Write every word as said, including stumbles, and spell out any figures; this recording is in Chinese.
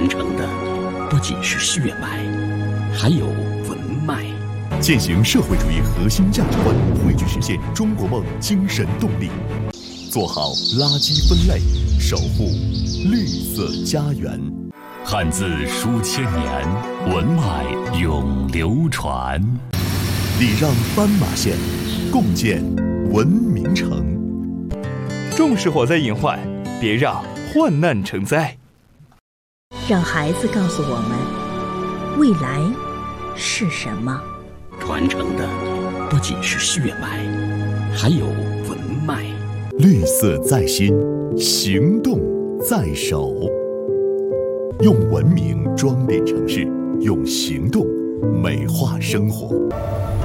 传承的不仅是血脉，还有文脉。 践行社会主义核心价值观，汇聚实现中国梦精神动力。做好垃圾分类，守护绿色家园。汉字书千年，文脉永流传。礼让斑马线，共建文明城。 重视火灾隐患，别让患难成灾。 让孩子告诉我们，未来是什么？ 传承的不仅是血脉，还有文脉。 绿色在心，行动在手。用文明装点城市，用行动美化生活。